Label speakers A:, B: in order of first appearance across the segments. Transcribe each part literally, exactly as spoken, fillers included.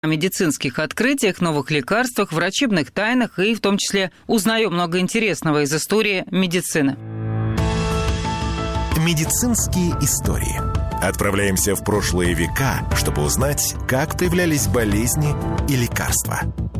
A: О медицинских открытиях, новых лекарствах, врачебных тайнах и в том числе узнаем много интересного из истории медицины.
B: Медицинские истории. Отправляемся в прошлые века, чтобы узнать, как появлялись болезни и лекарства.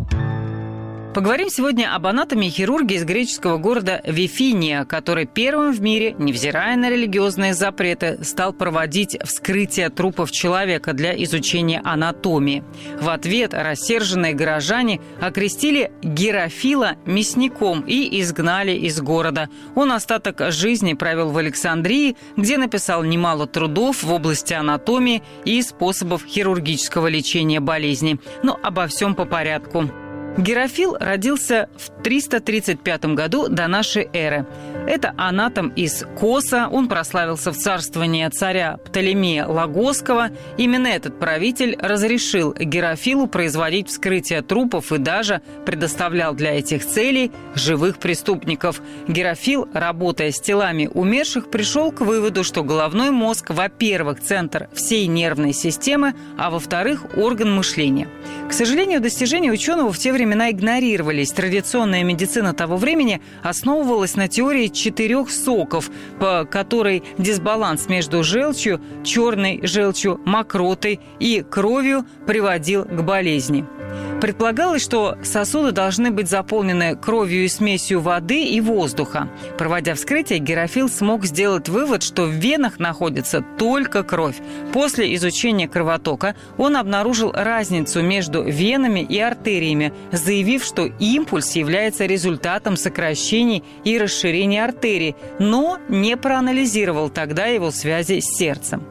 A: Поговорим сегодня об анатомии и хирургии из греческого города Вифиния, который первым в мире, невзирая на религиозные запреты, стал проводить вскрытие трупов человека для изучения анатомии. В ответ рассерженные горожане окрестили Герофила мясником и изгнали из города. Он остаток жизни провел в Александрии, где написал немало трудов в области анатомии и способов хирургического лечения болезней. Но обо всем по порядку. Герофил родился в триста тридцать пятом году до нашей эры. Это анатом из Коса. Он прославился в царствовании царя Птолемея Лагосского. Именно этот правитель разрешил Герофилу производить вскрытие трупов и даже предоставлял для этих целей живых преступников. Герофил, работая с телами умерших, пришел к выводу, что головной мозг, во-первых, центр всей нервной системы, а во-вторых, орган мышления. К сожалению, достижения ученого в те времена игнорировались. Традиционная медицина того времени основывалась на теории четырех соков, по которой дисбаланс между желчью, черной желчью, мокротой и кровью приводил к болезни. Предполагалось, что сосуды должны быть заполнены кровью и смесью воды и воздуха. Проводя вскрытие, Герофил смог сделать вывод, что в венах находится только кровь. После изучения кровотока он обнаружил разницу между венами и артериями, заявив, что импульс является результатом сокращений и расширения артерий, но не проанализировал тогда его связи с сердцем.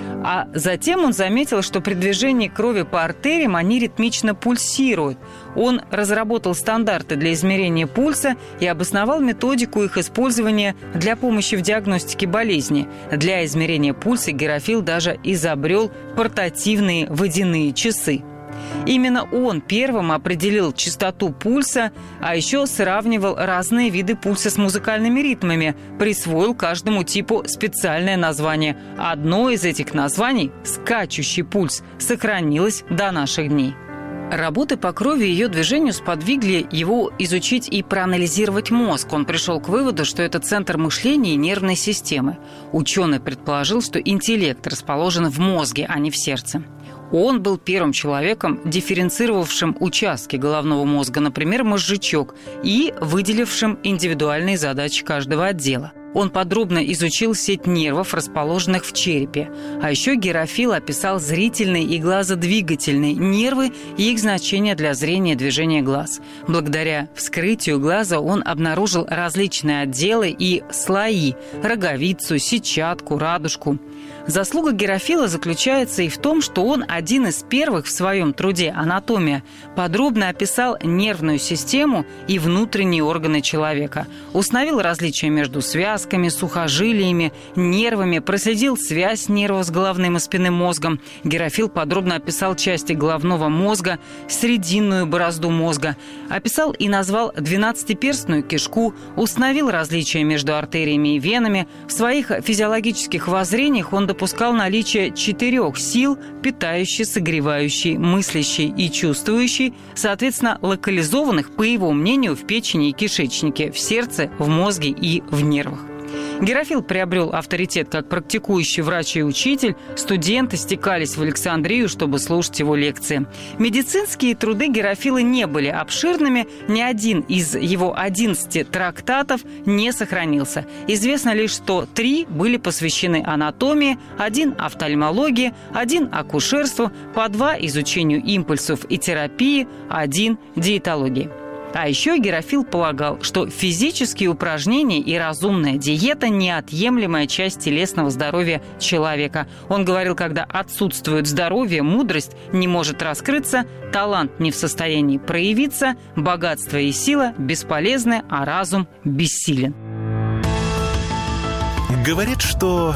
A: А затем он заметил, что при движении крови по артериям они ритмично пульсируют. Он разработал стандарты для измерения пульса и обосновал методику их использования для помощи в диагностике болезни. Для измерения пульса Герофил даже изобрел портативные водяные часы. Именно он первым определил частоту пульса, а еще сравнивал разные виды пульса с музыкальными ритмами, присвоил каждому типу специальное название. Одно из этих названий – скачущий пульс – сохранилось до наших дней. Работы по крови и ее движению сподвигли его изучить и проанализировать мозг. Он пришел к выводу, что это центр мышления и нервной системы. Ученый предположил, что интеллект расположен в мозге, а не в сердце. Он был первым человеком, дифференцировавшим участки головного мозга, например, мозжечок, и выделившим индивидуальные задачи каждого отдела. Он подробно изучил сеть нервов, расположенных в черепе. А еще Герофил описал зрительные и глазодвигательные нервы и их значение для зрения и движения глаз. Благодаря вскрытию глаза он обнаружил различные отделы и слои – роговицу, сетчатку, радужку. Заслуга Герофила заключается и в том, что он один из первых в своем труде «Анатомия» подробно описал нервную систему и внутренние органы человека, установил различия между связками, сухожилиями, нервами, проследил связь нервов с головным и спинным мозгом. Герофил подробно описал части головного мозга, срединную борозду мозга, описал и назвал двенадцатиперстную кишку, установил различия между артериями и венами. В своих физиологических воззрениях он допускал наличие четырех сил, питающей, согревающей, мыслящей и чувствующей, соответственно, локализованных, по его мнению, в печени и кишечнике, в сердце, в мозге и в нервах. Герофил приобрел авторитет как практикующий врач и учитель. Студенты стекались в Александрию, чтобы слушать его лекции. Медицинские труды Герофила не были обширными. Ни один из его одиннадцати трактатов не сохранился. Известно лишь, что три были посвящены анатомии, один – офтальмологии, один – акушерству, по два – изучению импульсов и терапии, один – диетологии. А еще Герофил полагал, что физические упражнения и разумная диета – неотъемлемая часть телесного здоровья человека. Он говорил, когда отсутствует здоровье, мудрость не может раскрыться, талант не в состоянии проявиться, богатство и сила бесполезны, а разум бессилен.
B: Говорит, что...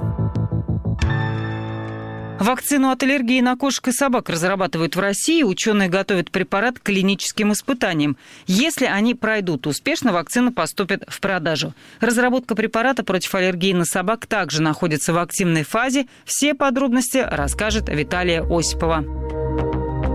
A: Вакцину от аллергии на кошек и собак разрабатывают в России. Ученые готовят препарат к клиническим испытаниям. Если они пройдут успешно, вакцина поступит в продажу. Разработка препарата против аллергии на собак также находится в активной фазе. Все подробности расскажет Виталия Осипова.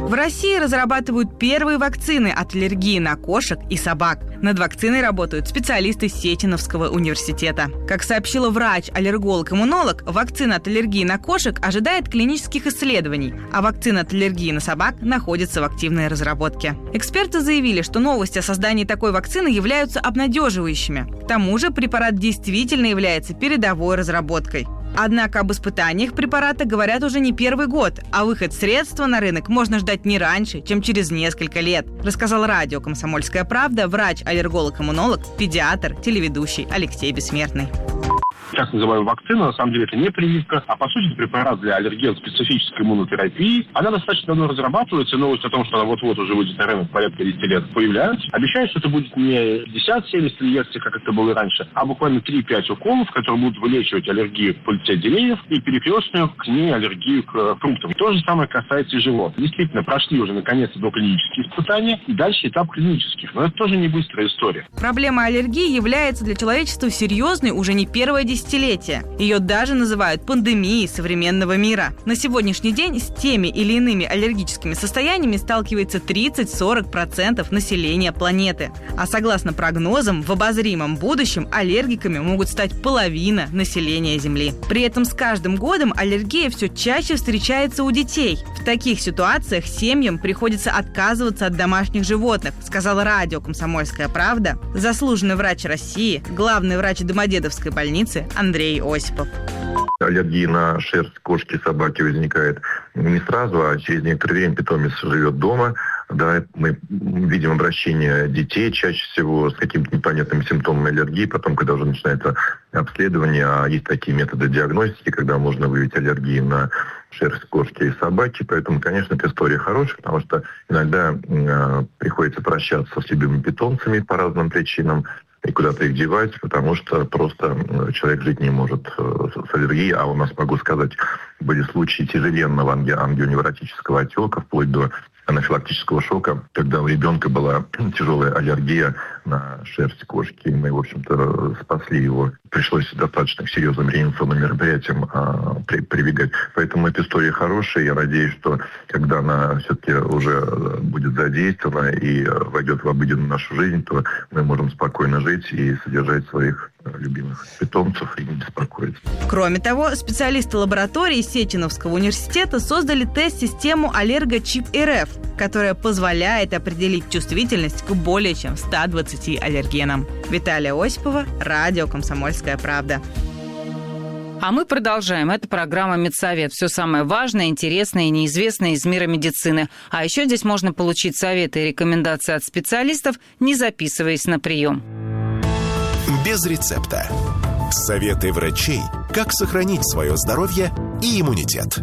C: В России разрабатывают первые вакцины от аллергии на кошек и собак. Над вакциной работают специалисты Сеченовского университета. Как сообщила врач-аллерголог-иммунолог, вакцина от аллергии на кошек ожидает клинических исследований, а вакцина от аллергии на собак находится в активной разработке. Эксперты заявили, что новости о создании такой вакцины являются обнадеживающими. К тому же препарат действительно является передовой разработкой. Однако об испытаниях препарата говорят уже не первый год, а выход средства на рынок можно ждать не раньше, чем через несколько лет, рассказал радио «Комсомольская правда» врач-аллерголог-иммунолог, педиатр, телеведущий Алексей Бессмертный.
D: Так называемая вакцина, на самом деле, это не прививка, а по сути препарат для аллерген-специфической иммунотерапии. Она достаточно давно разрабатывается, новость о том, что она вот-вот уже выйдет на рынок порядка десяти лет, появляется. Обещают, что это будет не пятьдесят-семьдесят инъекций, как это было раньше, а буквально три-пять уколов, которые будут вылечивать аллергию к пыльце деревьев и перекрестную к ней аллергию к фруктам. То же самое касается и животных. Действительно, прошли уже наконец-то доклинические испытания, и дальше этап клинических. Но это тоже не быстрая история.
C: Проблема аллергии является для человечества серьезной уже не первое десятилетие. Ее даже называют пандемией современного мира. На сегодняшний день с теми или иными аллергическими состояниями сталкивается тридцать-сорок процентов населения планеты. А согласно прогнозам, в обозримом будущем аллергиками могут стать половина населения Земли. При этом с каждым годом аллергия все чаще встречается у детей. В таких ситуациях семьям приходится отказываться от домашних животных, сказала радио «Комсомольская правда» заслуженный врач России, главный врач Домодедовской больницы Андрей Осипов.
E: Аллергия на шерсть кошки и собаки возникает не сразу, а через некоторое время питомец живет дома. Да, мы видим обращение детей чаще всего с какими-то непонятными симптомами аллергии. Потом, когда уже начинается обследование, а есть такие методы диагностики, когда можно выявить аллергии на шерсть кошки и собаки. Поэтому, конечно, эта история хорошая, потому что иногда э, приходится прощаться с любимыми питомцами по разным причинам и куда-то их девать, потому что просто человек жить не может с аллергией. А у нас, могу сказать, были случаи тяжеленного ангионевротического отека, вплоть до анафилактического шока, когда у ребенка была тяжелая аллергия на шерсть кошки. И мы, в общем-то, спасли его. Пришлось достаточно к серьезным реанимационным мероприятиям а, при, прибегать. Поэтому эта история хорошая. Я надеюсь, что когда она все-таки уже будет задействована и войдет в обыденную нашу жизнь, то мы можем спокойно жить и содержать своих любимых питомцев и не беспокоиться.
C: Кроме того, специалисты лаборатории Сеченовского университета создали тест-систему Аллергочип-РФ, которая позволяет определить чувствительность к более чем ста двадцати аллергенам. Виталия Осипова, радио «Комсомольская правда».
A: А мы продолжаем. Это программа «Медсовет». Все самое важное, интересное и неизвестное из мира медицины. А еще здесь можно получить советы и рекомендации от специалистов, не записываясь на прием.
B: Без рецепта. Советы врачей, как сохранить свое здоровье и иммунитет.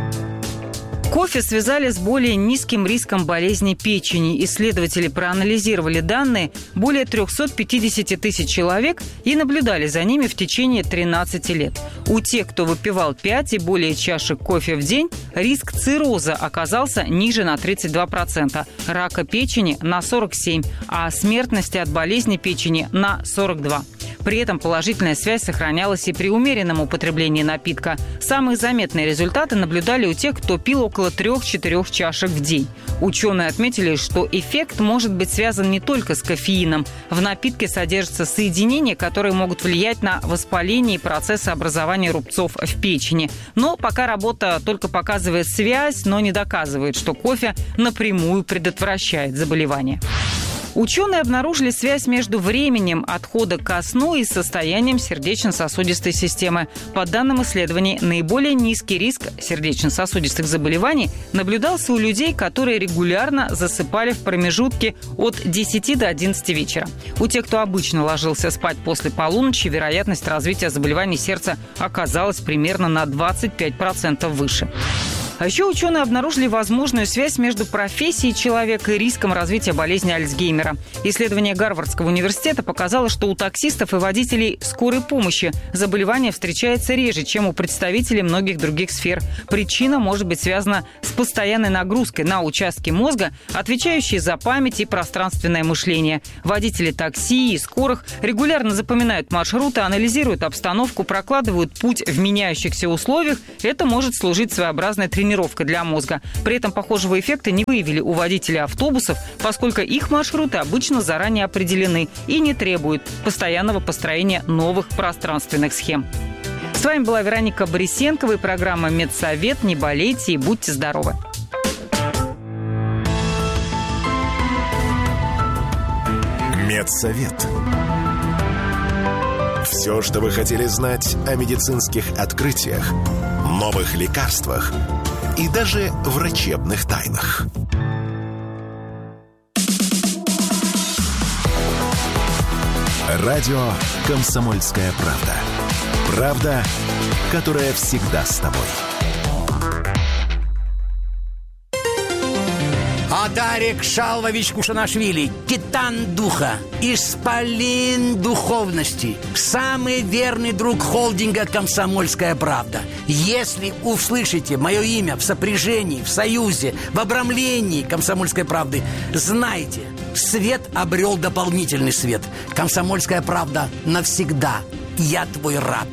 A: Кофе связали с более низким риском болезни печени. Исследователи проанализировали данные более триста пятьдесят тысяч человек и наблюдали за ними в течение тринадцати лет. У тех, кто выпивал пять и более чашек кофе в день, риск цирроза оказался ниже на тридцать два процента, рака печени на сорок семь процентов, а смертности от болезни печени на сорок два процента. При этом положительная связь сохранялась и при умеренном употреблении напитка. Самые заметные результаты наблюдали у тех, кто пил около трех-четырех чашек в день. Ученые отметили, что эффект может быть связан не только с кофеином. В напитке содержатся соединения, которые могут влиять на воспаление и процессы образования рубцов в печени. Но пока работа только показывает связь, но не доказывает, что кофе напрямую предотвращает заболевание. Ученые обнаружили связь между временем отхода ко сну и состоянием сердечно-сосудистой системы. По данным исследований, наиболее низкий риск сердечно-сосудистых заболеваний наблюдался у людей, которые регулярно засыпали в промежутке от десяти до одиннадцати вечера. У тех, кто обычно ложился спать после полуночи, вероятность развития заболеваний сердца оказалась примерно на двадцать пять процентов выше. А еще ученые обнаружили возможную связь между профессией человека и риском развития болезни Альцгеймера. Исследование Гарвардского университета показало, что у таксистов и водителей скорой помощи заболевание встречается реже, чем у представителей многих других сфер. Причина может быть связана с постоянной нагрузкой на участки мозга, отвечающие за память и пространственное мышление. Водители такси и скорых регулярно запоминают маршруты, анализируют обстановку, прокладывают путь в меняющихся условиях. Это может служить своеобразной тренировкой тренировка для мозга. При этом похожего эффекта не выявили у водителей автобусов, поскольку их маршруты обычно заранее определены и не требуют постоянного построения новых пространственных схем. С вами была Вероника Борисенкова и программа «Медсовет». Не болейте и будьте здоровы.
B: Медсовет. Все, что вы хотели знать о медицинских открытиях, новых лекарствах и даже врачебных тайнах. Радио «Комсомольская правда». Правда, которая всегда с тобой.
F: Адарик Шалвович Кушанашвили, титан духа, исполин духовности, самый верный друг холдинга «Комсомольская правда». Если услышите мое имя в сопряжении, в союзе, в обрамлении «Комсомольской правды», знайте, свет обрел дополнительный свет. «Комсомольская правда» навсегда. Я твой раб.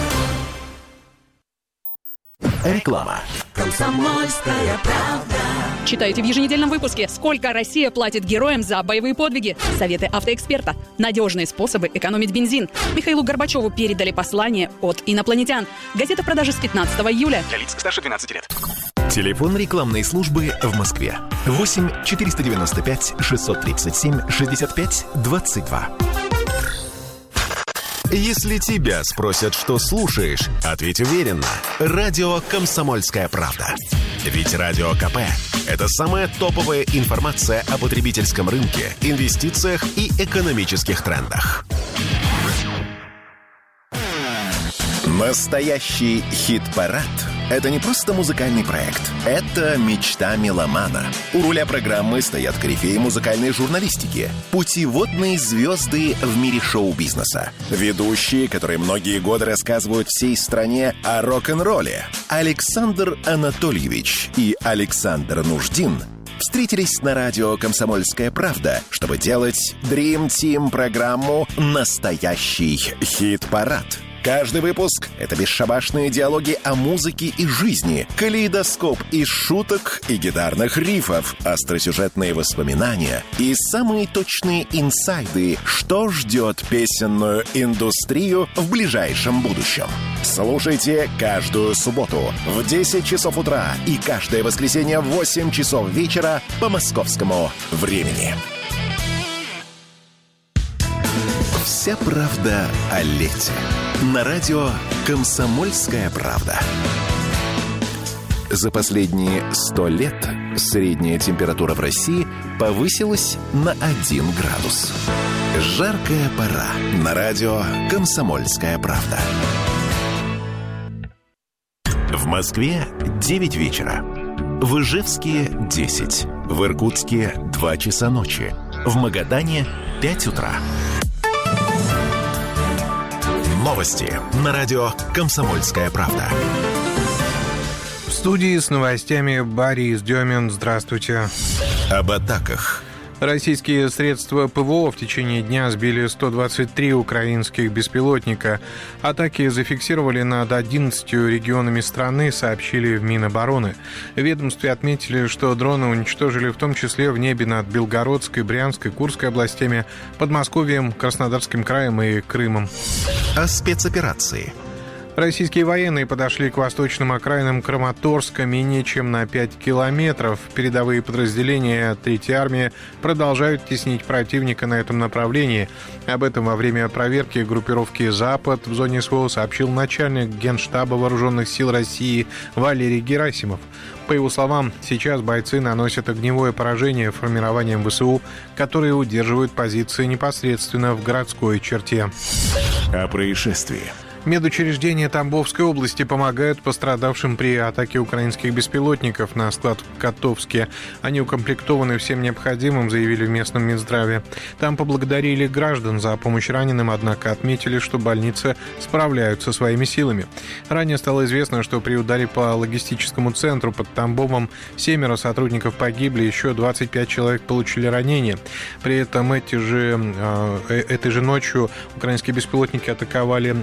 B: Реклама.
G: «Комсомольская правда».
H: Читайте в еженедельном выпуске, сколько Россия платит героям за боевые подвиги. Советы автоэксперта. Надежные способы экономить бензин. Михаилу Горбачеву передали послание от инопланетян. Газета в продаже с пятнадцатого июля.
I: Для лиц старше двенадцати лет.
B: Телефон рекламной службы в Москве. восемь четыреста девяносто пять шестьсот тридцать семь шестьдесят пять двадцать два. Если тебя спросят, что слушаешь, ответь уверенно. Радио «Комсомольская правда». Ведь Радио КП – это самая топовая информация о потребительском рынке, инвестициях и экономических трендах. Настоящий хит-парад – это не просто музыкальный проект. Это мечта меломана. У руля программы стоят корифеи музыкальной журналистики, путеводные звезды в мире шоу-бизнеса, ведущие, которые многие годы рассказывают всей стране о рок-н-ролле. Александр Анатольевич и Александр Нуждин встретились на радио «Комсомольская правда», чтобы делать Dream Team программу «Настоящий хит-парад». Каждый выпуск — это бесшабашные диалоги о музыке и жизни, калейдоскоп из шуток и гитарных рифов, остросюжетные воспоминания и самые точные инсайды, что ждет песенную индустрию в ближайшем будущем. Слушайте каждую субботу в десять часов утра и каждое воскресенье в восемь часов вечера по московскому времени. Вся правда о лете. На радио «Комсомольская правда». За последние сто лет средняя температура в России повысилась на один градус. Жаркая пора. На радио «Комсомольская правда». В Москве девять вечера. В Ижевске десять. В Иркутске два часа ночи. В Магадане пять утра. Новости на радио «Комсомольская правда».
J: В студии с новостями Борис Демин. Здравствуйте.
B: Об атаках.
J: Российские средства ПВО в течение дня сбили сто двадцать три украинских беспилотника. Атаки зафиксировали над одиннадцатью регионами страны, сообщили в Минобороны. В ведомстве отметили, что дроны уничтожили в том числе в небе над Белгородской, Брянской, Курской областями, Подмосковьем, Краснодарским краем и Крымом.
B: О спецоперации.
J: Российские военные подошли к восточным окраинам Краматорска менее чем на пять километров. Передовые подразделения Третьей армии продолжают теснить противника на этом направлении. Об этом во время проверки группировки «Запад» в зоне СВО сообщил начальник Генштаба Вооруженных сил России Валерий Герасимов. По его словам, сейчас бойцы наносят огневое поражение формированиям ВСУ, которые удерживают позиции непосредственно в городской черте.
B: О происшествии.
J: Медучреждения Тамбовской области помогают пострадавшим при атаке украинских беспилотников на склад в Котовске. Они укомплектованы всем необходимым, заявили в местном Минздраве. Там поблагодарили граждан за помощь раненым, однако отметили, что больницы справляются своими силами. Ранее стало известно, что при ударе по логистическому центру под Тамбовом семеро сотрудников погибли, еще двадцать пять человек получили ранения. При этом эти же, э, этой же ночью украинские беспилотники атаковали объект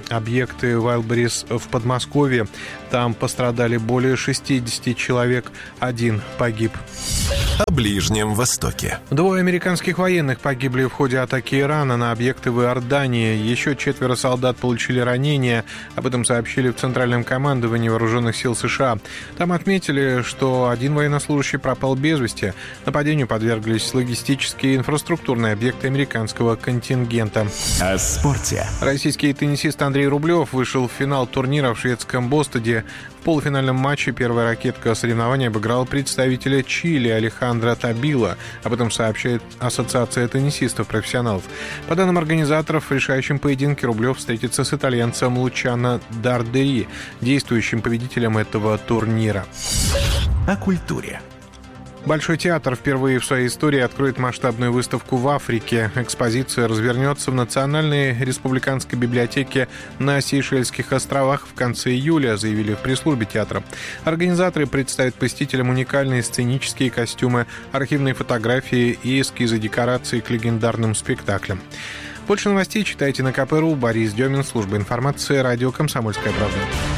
J: объекты Wildberries в Подмосковье. Там пострадали более шестьдесят человек, один погиб.
B: О Ближнем Востоке.
J: Двое американских военных погибли в ходе атаки Ирана на объекты в Иордании. Еще четверо солдат получили ранения. Об этом сообщили в Центральном командовании Вооруженных сил США. Там отметили, что один военнослужащий пропал без вести. Нападению подверглись логистические и инфраструктурные объекты американского контингента.
B: О спорте.
J: Российский теннисист Андрей Рублев вышел в финал турнира в шведском Бостоне. В полуфинальном матче первая ракетка соревнований обыграла представителя Чили Алехандро Табила. Об этом сообщает Ассоциация теннисистов-профессионалов. По данным организаторов, в решающем поединке Рублев встретится с итальянцем Лучано Дардери, действующим победителем этого турнира.
B: О культуре.
J: Большой театр впервые в своей истории откроет масштабную выставку в Африке. Экспозиция развернется в Национальной республиканской библиотеке на Сейшельских островах в конце июля, заявили в пресс-службе театра. Организаторы представят посетителям уникальные сценические костюмы, архивные фотографии и эскизы декораций к легендарным спектаклям. Больше новостей читайте на ка пэ точка ру. Борис Демин, служба информации, радио «Комсомольская правда».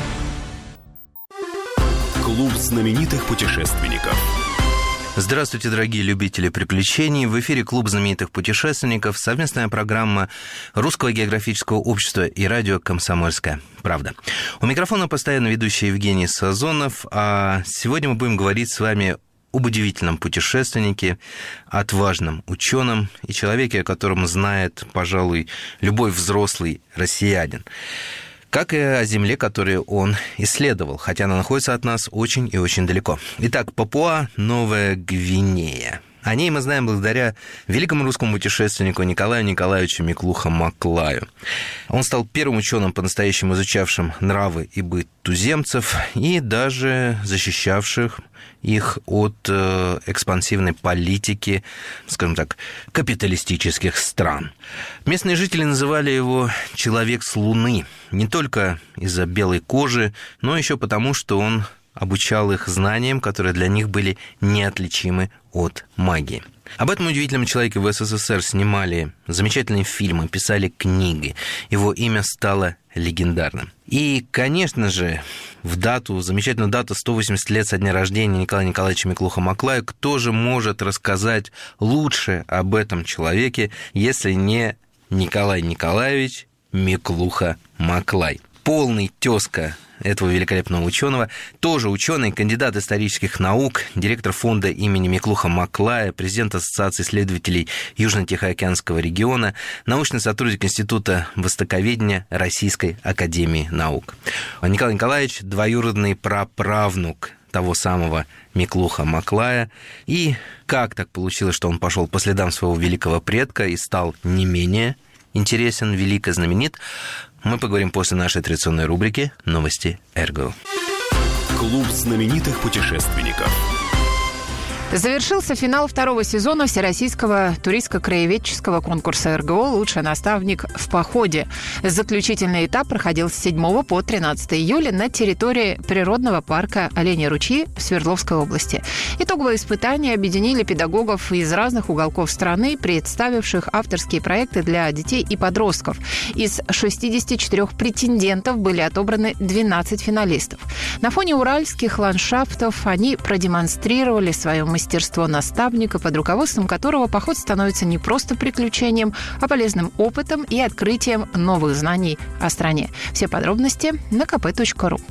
B: Клуб знаменитых путешественников.
I: Здравствуйте, дорогие любители приключений. В эфире «Клуб знаменитых путешественников», совместная программа Русского географического общества и радио «Комсомольская правда». У микрофона постоянно ведущий Евгений Сазонов, а сегодня мы будем говорить с вами об удивительном путешественнике, отважном ученом и человеке, о котором знает, пожалуй, любой взрослый россиянин. Как и о земле, которую он исследовал, хотя она находится от нас очень и очень далеко. Итак, Папуа Новая Гвинея. О ней мы знаем благодаря великому русскому путешественнику Николаю Николаевичу Миклуха-Маклаю. Он стал первым ученым, по-настоящему изучавшим нравы и быт туземцев и даже защищавших их от э, экспансивной политики, скажем так, капиталистических стран. Местные жители называли его «человек с Луны», не только из-за белой кожи, но еще потому, что он обучал их знаниям, которые для них были неотличимы от магии. Об этом удивительном человеке в эс эс эс эр снимали замечательные фильмы, писали книги. Его имя стало легендарным. И, конечно же, в дату, замечательную дату сто восемьдесят лет со дня рождения Николая Николаевича Миклуха-Маклая, кто же может рассказать лучше об этом человеке, если не Николай Николаевич Миклуха-Маклай? Полный тезка этого великолепного ученого, тоже ученый, кандидат исторических наук, директор фонда имени Миклуха-Маклая, президент Ассоциации исследователей Южно-Тихоокеанского региона, научный сотрудник Института востоковедения Российской академии наук. Николай Николаевич – двоюродный праправнук того самого Миклуха-Маклая. И как так получилось, что он пошел по следам своего великого предка и стал не менее интересен, велик и знаменит, мы поговорим после нашей традиционной рубрики «Новости эр гэ о».
B: Клуб знаменитых путешественников.
K: Завершился финал второго сезона Всероссийского туристско-краеведческого конкурса эр гэ о «Лучший наставник в походе». Заключительный этап проходил с седьмого по тринадцатое июля на территории природного парка Оленьи ручьи в Свердловской области. Итоговые испытания объединили педагогов из разных уголков страны, представивших авторские проекты для детей и подростков. Из шестидесяти четырёх претендентов были отобраны двенадцать финалистов. На фоне уральских ландшафтов они продемонстрировали свое мастерство. Мастерство наставника, под руководством которого поход становится не просто приключением, а полезным опытом и открытием новых знаний о стране. Все подробности на ка пэ точка ру.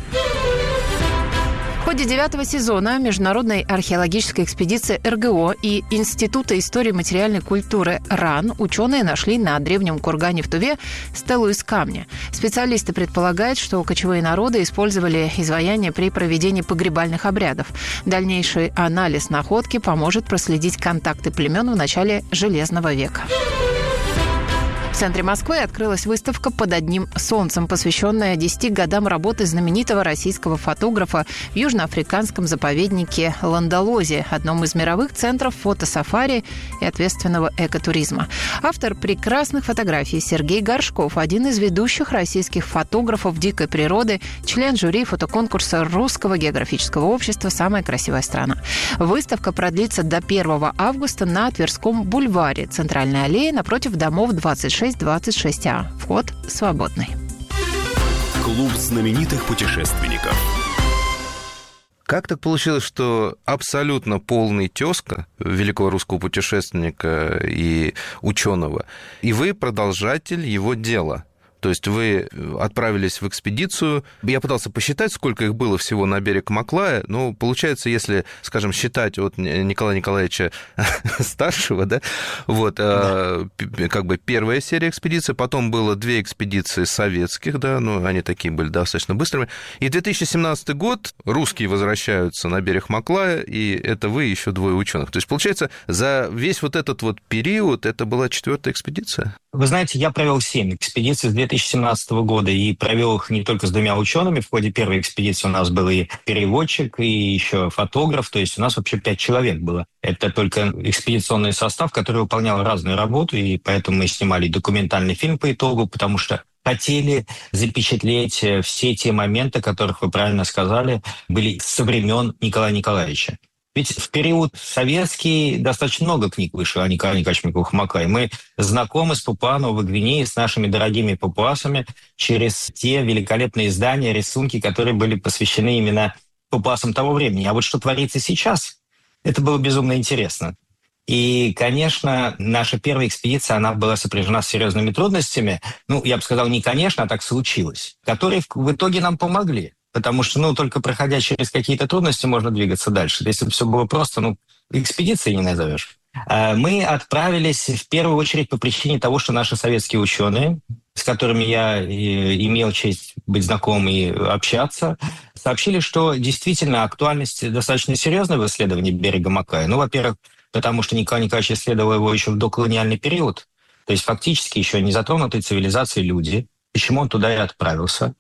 K: В ходе девятого сезона Международной археологической экспедиции эр гэ о и Института истории материальной культуры РАН ученые нашли на древнем кургане в Туве стелу из камня. Специалисты предполагают, что кочевые народы использовали изваяния при проведении погребальных обрядов. Дальнейший анализ находки поможет проследить контакты племен в начале Железного века. В центре Москвы открылась выставка «Под одним солнцем», посвященная десяти годам работы знаменитого российского фотографа в южноафриканском заповеднике Ландолози, одном из мировых центров фотосафари и ответственного экотуризма. Автор прекрасных фотографий Сергей Горшков, один из ведущих российских фотографов дикой природы, член жюри фотоконкурса Русского географического общества «Самая красивая страна». Выставка продлится до первого августа на Тверском бульваре, Центральной аллее, напротив домов двадцать шесть двадцать шесть А. Вход свободный.
L: Клуб знаменитых путешественников.
I: Как так получилось, что абсолютно полный тезка великого русского путешественника и ученого, и вы продолжатель его дела? То есть вы отправились в экспедицию. Я пытался посчитать, сколько их было всего на берег Маклая. Ну, получается, если, скажем, считать от Николая Николаевича старшего, да, вот, да. как бы первая серия экспедиций, потом было две экспедиции советских, да, ну, они такие были достаточно быстрыми. И две тысячи семнадцатый год русские возвращаются на берег Маклая, и это вы и еще двое ученых. То есть, получается, за весь вот этот вот период это была четвертая экспедиция?
M: Вы знаете, я провел семь экспедиций с две тысячи семнадцатого года и провел их не только с двумя учеными. В ходе первой экспедиции у нас был и переводчик, и еще фотограф. То есть у нас вообще пять человек было. Это только экспедиционный состав, который выполнял разную работу, и поэтому мы снимали документальный фильм по итогу, потому что хотели запечатлеть все те моменты, о которых вы правильно сказали, были со времен Николая Николаевича. Ведь в период советский достаточно много книг вышло о Николае Николаевиче Микуху-Маклае. Мы знакомы с Папуа-Новой Гвинеей, с нашими дорогими папуасами через те великолепные издания, рисунки, которые были посвящены именно папуасам того времени. А вот что творится сейчас, это было безумно интересно. И, конечно, наша первая экспедиция, она была сопряжена с серьезными трудностями. Ну, я бы сказал, не конечно, а так случилось, которые в итоге нам помогли. Потому что, ну, только проходя через какие-то трудности, можно двигаться дальше. Если бы все было просто, ну, экспедиции не назовешь. Мы отправились в первую очередь по причине того, что наши советские ученые, с которыми я имел честь быть знаком и общаться, сообщили, что действительно актуальность достаточно серьезная в исследовании берега Маклая. Ну, во-первых, потому что Николай Николаевич исследовал его еще в доколониальный период, то есть фактически еще не затронутые цивилизацией люди, почему он туда и отправился.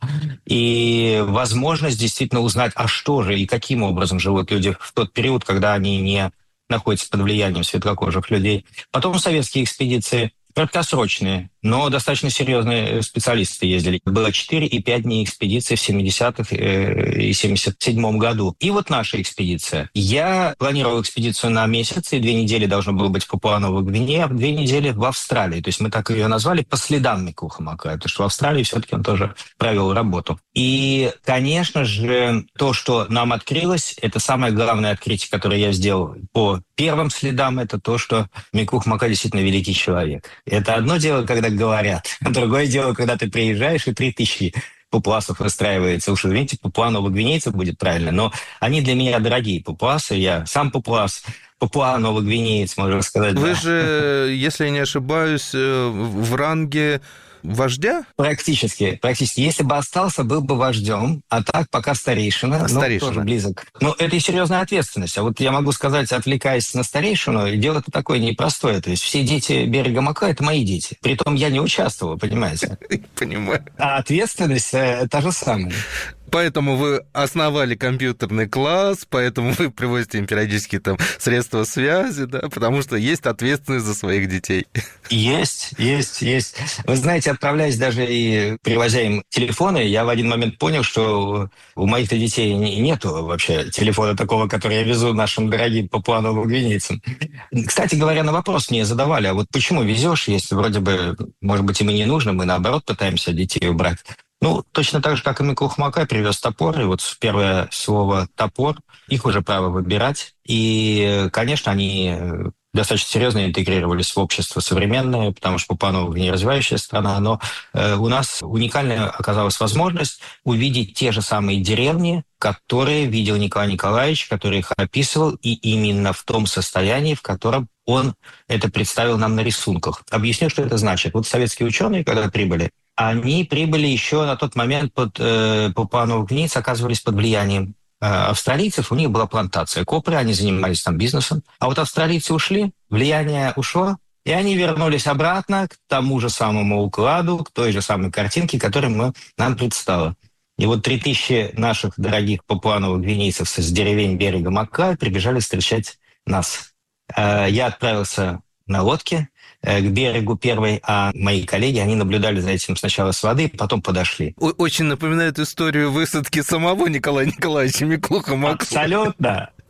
M: И возможность действительно узнать, а что же и каким образом живут люди в тот период, когда они не находятся под влиянием светлокожих людей. Потом советские экспедиции, краткосрочные, но достаточно серьезные специалисты ездили. Было четыре и пять дней экспедиции в семидесятых и семьдесят седьмом году. И вот наша экспедиция. Я планировал экспедицию на месяц, и две недели должно было быть в Папуа-Новой Гвинее, а две недели в Австралии. То есть мы так ее назвали по следам Микуху-Маклая, потому что в Австралии все-таки он тоже провел работу. И, конечно же, то, что нам открылось, это самое главное открытие, которое я сделал по первым следам, это то, что Микуху-Маклай действительно великий человек. Это одно дело, когда говорят. Другое дело, когда ты приезжаешь, и три тысячи папуасов выстраивается. Уж извините, папуа-новогвинейцев будет правильно, но они для меня дорогие папуасы. Я сам папуас, папуа-новогвинеец, можно сказать.
I: Вы
M: да.
I: же, если я не ошибаюсь, в ранге вождя?
M: Практически, практически. Если бы остался, был бы вождем, а так пока старейшина, а но старейшина. Тоже близок. Но это и серьезная ответственность. А вот я могу сказать, отвлекаясь на старейшину, дело-то такое непростое. То есть все дети берега Маклая — это мои дети. Притом я не участвовал, понимаете?
I: Понимаю.
M: А ответственность та же самая.
I: Поэтому вы основали компьютерный класс, поэтому вы привозите им периодически там средства связи, да, потому что есть ответственность за своих детей.
M: Есть, есть, есть. Вы знаете, отправляясь даже и привозя им телефоны, я в один момент понял, что у моих-то детей нету вообще телефона такого, который я везу нашим дорогим папуа-новогвинейцам. Кстати говоря, на вопрос мне задавали, а вот почему везешь, если вроде бы, может быть, им и не нужно, мы наоборот пытаемся детей убрать. Ну, точно так же, как и Микуху-Маклай привез топор, и вот первое слово «топор», их уже право выбирать. И, конечно, они достаточно серьезно интегрировались в общество современное, потому что Папуа-Новая Гвинея развивающая страна, но э, у нас уникальная оказалась возможность увидеть те же самые деревни, которые видел Николай Николаевич, который их описывал, и именно в том состоянии, в котором он это представил нам на рисунках. Объясню, что это значит. Вот советские ученые, когда прибыли, они прибыли еще на тот момент под э, Папуа-Новой Гвинеей, оказывались под влиянием э, австралийцев. У них была плантация копры, они занимались там бизнесом. А вот австралийцы ушли, влияние ушло, и они вернулись обратно к тому же самому укладу, к той же самой картинке, которую мы, нам предстала. И вот три тысячи наших дорогих папуа-новых гвинейцев с деревень берега Маклая прибежали встречать нас. Э, я отправился на лодке к берегу первой, а мои коллеги, они наблюдали за этим сначала с воды, потом подошли.
I: Очень напоминает историю высадки самого Николая Николаевича Микуху-Маклая.
M: Абсолютно.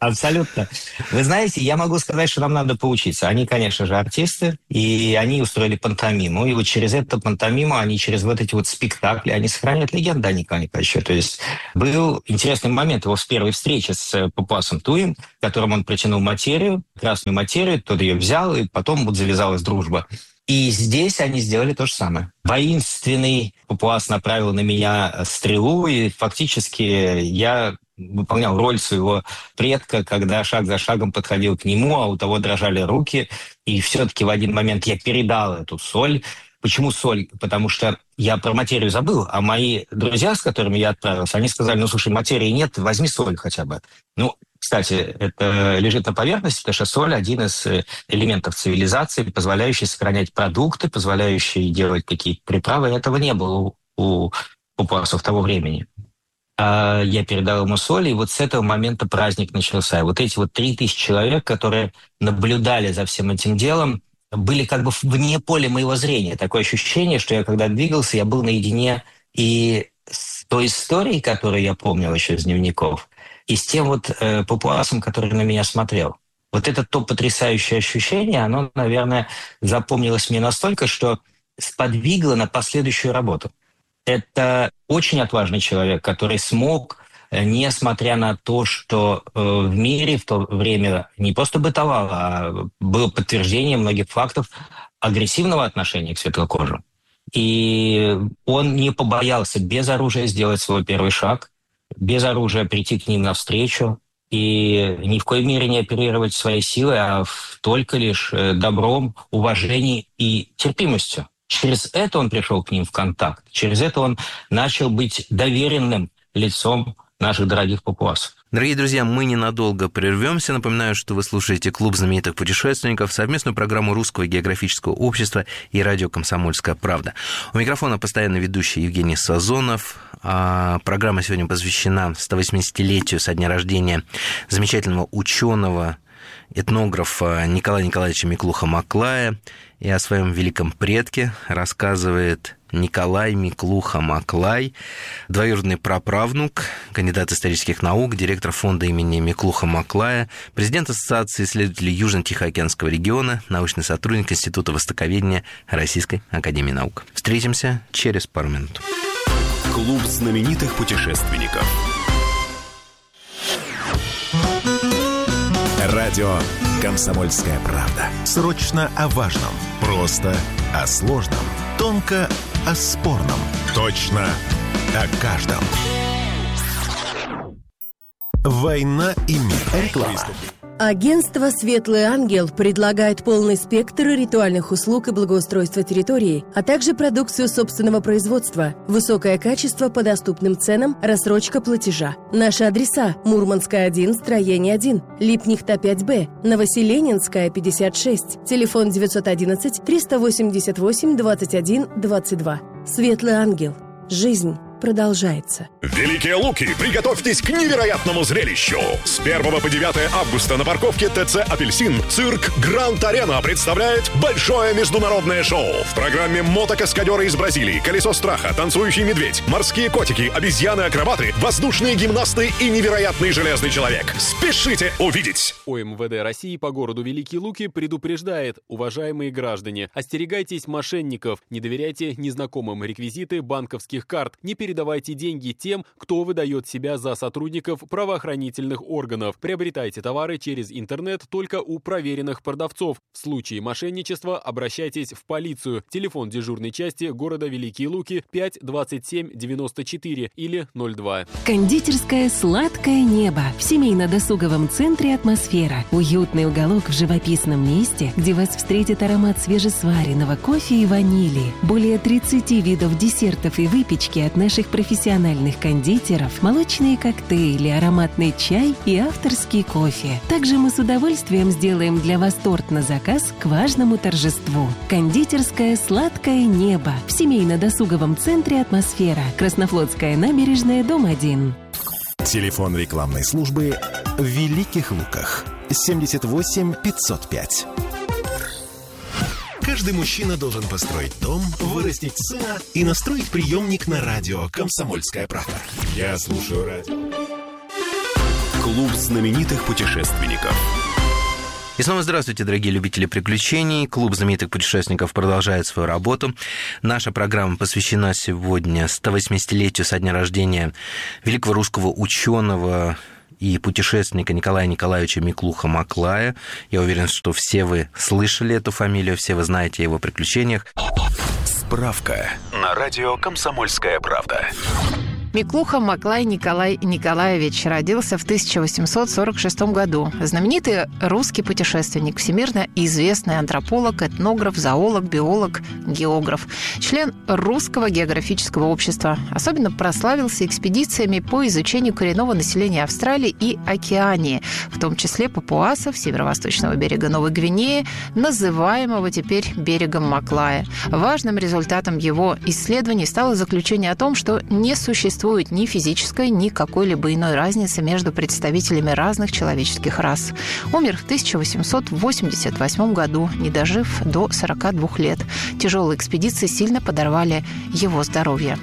M: Абсолютно. Вы знаете, я могу сказать, что нам надо поучиться. Они, конечно же, артисты, и они устроили пантомиму. И вот через эту пантомиму, они через вот эти вот спектакли, они сохраняют легенду о Николае Николаевиче. То есть был интересный момент его с первой встречи с Папуасом Туем, которым он протянул материю, красную материю, тот ее взял, и потом вот завязалась дружба. И здесь они сделали то же самое. Воинственный Папуас направил на меня стрелу, и фактически я выполнял роль своего предка, когда шаг за шагом подходил к нему, а у того дрожали руки. И все-таки в один момент я передал эту соль. Почему соль? Потому что я про материю забыл, а мои друзья, с которыми я отправился, они сказали, ну, слушай, материи нет, возьми соль хотя бы. Ну, кстати, это лежит на поверхности, потому что соль – один из элементов цивилизации, позволяющий сохранять продукты, позволяющий делать какие-то приправы. Этого не было у папуасов того времени. Я передал ему соль, и вот с этого момента праздник начался. И вот эти вот три тысячи человек, которые наблюдали за всем этим делом, были как бы вне поля моего зрения. Такое ощущение, что я когда двигался, я был наедине и с той историей, которую я помнил еще из дневников, и с тем вот э, папуасом, который на меня смотрел. Вот это то потрясающее ощущение, оно, наверное, запомнилось мне настолько, что сподвигло на последующую работу. Это очень отважный человек, который смог, несмотря на то, что в мире в то время не просто бытовало, а было подтверждение многих фактов агрессивного отношения к светлокожим. И он не побоялся без оружия сделать свой первый шаг, без оружия прийти к ним навстречу и ни в коей мере не оперировать своей силой, а только лишь добром, уважением и терпимостью. Через это он пришел к ним в контакт. Через это он начал быть доверенным лицом наших дорогих папуасов.
I: Дорогие друзья, мы ненадолго прервемся. Напоминаю, что вы слушаете «Клуб знаменитых путешественников», совместную программу Русского географического общества и радио «Комсомольская правда». У микрофона постоянно ведущий Евгений Сазонов. А программа сегодня посвящена сто восьмидесятилетию со дня рождения замечательного ученого, этнографа Николая Николаевича Миклуха-Маклая. И о своем великом предке рассказывает Николай Миклуха-Маклай, двоюродный праправнук, кандидат исторических наук, директор фонда имени Миклуха-Маклая, президент Ассоциации исследователей Южно-Тихоокеанского региона, научный сотрудник Института востоковедения Российской академии наук. Встретимся через пару минут.
L: Клуб знаменитых путешественников. Радио «Комсомольская правда». Срочно о важном. Просто о сложном. Тонко о спорном. Точно о каждом. Война и мир. Реклама.
N: Агентство «Светлый ангел» предлагает полный спектр ритуальных услуг и благоустройства территории, а также продукцию собственного производства, высокое качество по доступным ценам, рассрочка платежа. Наши адреса: Мурманская, один, строение один, Липнихта, пять Б, Новоселенинская, пятьдесят шесть, телефон девятьсот одиннадцать триста восемьдесят восемь двадцать один двадцать два. «Светлый ангел». Жизнь продолжается.
O: Великие Луки, приготовьтесь к невероятному зрелищу. С первого по девятое августа на парковке ТЦ «Апельсин» цирк «Гранд Арена» представляет большое международное шоу. В программе мотокаскадеры из Бразилии, колесо страха, танцующий медведь, морские котики, обезьяны-акробаты, воздушные гимнасты и невероятный железный человек. Спешите увидеть!
P: ОМВД России по городу Великие Луки предупреждает: уважаемые граждане, остерегайтесь мошенников, не доверяйте незнакомым реквизиты банковских карт, не передавайте Передавайте деньги тем, кто выдает себя за сотрудников правоохранительных органов. Приобретайте товары через интернет только у проверенных продавцов. В случае мошенничества обращайтесь в полицию. Телефон дежурной части города Великие Луки пять двадцать семь девяносто четыре или ноль два.
Q: Кондитерское «Сладкое небо» в семейно-досуговом центре «Атмосфера». Уютный уголок в живописном месте, где вас встретит аромат свежесваренного кофе и ванили. Более тридцати видов десертов и выпечки от наших профессиональных кондитеров, молочные коктейли, ароматный чай и авторский кофе. Также мы с удовольствием сделаем для вас торт на заказ к важному торжеству. Кондитерское «Сладкое небо» в семейно-досуговом центре «Атмосфера». Краснофлотская набережная, дом один.
L: Телефон рекламной службы в Великих Луках. семьдесят восемь пятьсот пять. Каждый мужчина должен построить дом, вырастить сына и настроить приемник на радио «Комсомольская правда». Я слушаю радио. Клуб знаменитых путешественников.
I: И снова здравствуйте, дорогие любители приключений. Клуб знаменитых путешественников продолжает свою работу. Наша программа посвящена сегодня сто восьмидесятилетию со дня рождения великого русского ученого и путешественника Николая Николаевича Миклуха-Маклая. Я уверен, что все вы слышали эту фамилию, все вы знаете о его приключениях.
L: Справка на радио «Комсомольская правда».
K: Миклуха-Маклай Николай Николаевич родился в тысяча восемьсот сорок шестом году. Знаменитый русский путешественник, всемирно известный антрополог, этнограф, зоолог, биолог, географ, член Русского географического общества. Особенно прославился экспедициями по изучению коренного населения Австралии и Океании, в том числе папуасов северо-восточного берега Новой Гвинеи, называемого теперь берегом Маклая. Важным результатом его исследований стало заключение о том, что не существует Существует ни физической, ни какой-либо иной разницы между представителями разных человеческих рас. Умер в тысяча восемьсот восемьдесят восьмом году, не дожив до сорока двух лет. Тяжелые экспедиции сильно подорвали его здоровье.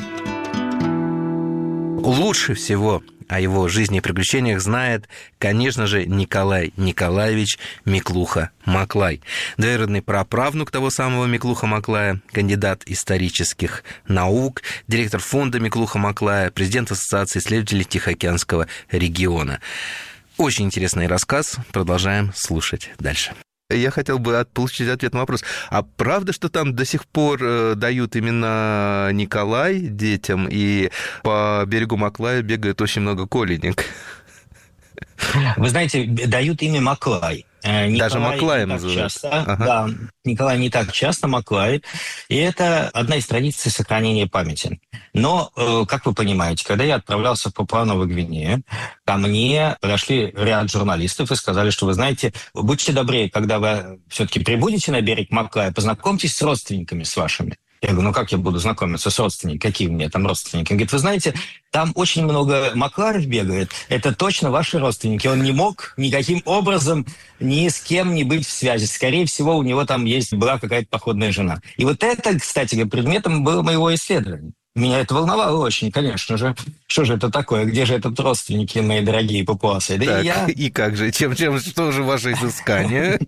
I: Лучше всего о его жизни и приключениях знает, конечно же, Николай Николаевич Миклуха-Маклай. Двоюродный праправнук того самого Миклуха-Маклая, кандидат исторических наук, директор фонда Миклуха-Маклая, президент Ассоциации исследователей Тихоокеанского региона. Очень интересный рассказ. Продолжаем слушать дальше. Я хотел бы получить ответ на вопрос. А правда, что там до сих пор дают именно Николай детям, и по берегу Маклая бегает очень много коленек?
M: Вы знаете, дают имя Маклай. Николай
I: Даже Маклаем
M: называют. Ага. Да, Николай не так часто, Маклай. И это одна из традиций сохранения памяти. Но, как вы понимаете, когда я отправлялся в Папуа-Новую Гвинею, ко мне подошли ряд журналистов и сказали, что, вы знаете, будьте добрее, когда вы все-таки прибудете на берег Маклая, познакомьтесь с родственниками с вашими. Я говорю, ну как я буду знакомиться с родственниками? Какие у меня там родственники? Он говорит, вы знаете, там очень много маклаев бегает. Это точно ваши родственники. Он не мог никаким образом ни с кем не быть в связи. Скорее всего, у него там есть, была какая-то походная жена. И вот это, кстати, предметом было моего исследования. Меня это волновало очень, конечно же. Что же это такое? Где же этот родственники, мои дорогие папуасы? Да
I: так,
M: и я...
I: И как же? Чем, чем, что же ваши изыскания?